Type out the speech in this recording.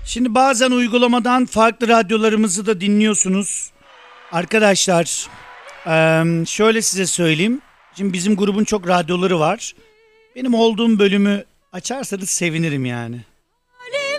Şimdi bazen uygulamadan farklı radyolarımızı da dinliyorsunuz. Arkadaşlar, şöyle size söyleyeyim. Şimdi bizim grubun çok radyoları var. Benim olduğum bölümü açarsanız sevinirim yani.